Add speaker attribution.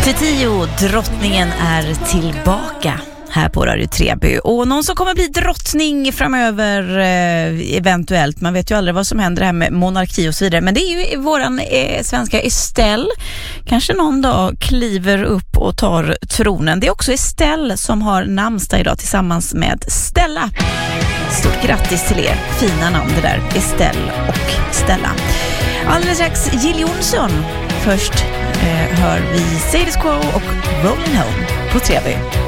Speaker 1: 10, drottningen är tillbaka här på Radio Treby. Och någon som kommer bli drottning framöver eventuellt. Man vet ju aldrig vad som händer här med monarki och så vidare. Men det är ju våran svenska Estelle. Kanske någon dag kliver upp och tar tronen. Det är också Estelle som har namnsdag idag tillsammans med Stella. Stort grattis till er. Fina namn det där. Estelle och Stella. Alldeles strax Jill Johnson. Först hör vi Status Quo och Rolling Home på Treby.